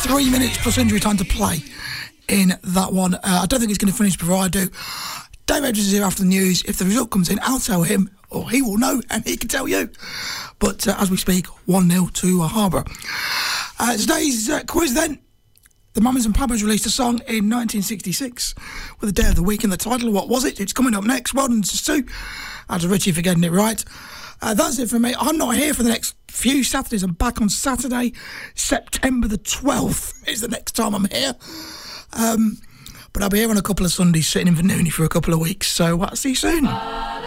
3 minutes plus injury time to play in that one. I don't think it's going to finish before I do. Dave Edwards is here after the news. If the result comes in, I'll tell him, or he will know, and he can tell you. But as we speak, 1-0 to Harbour. Today's quiz then. The Mamas and Papas released a song in 1966 with the day of the week in the title. What was it? It's coming up next. Well done to Sue. And to Richie for getting it right. That's it for me. I'm not here for the next few Saturdays. I'm back on Saturday, September the 12th is the next time I'm here. But I'll be here on a couple of Sundays sitting in Vernuni for a couple of weeks. So see you soon.